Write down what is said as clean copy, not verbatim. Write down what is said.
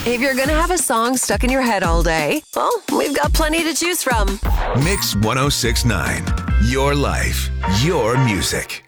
If you're going to have a song stuck in your head all day, well, we've got plenty to choose from. Mix 1069. Your life, your music.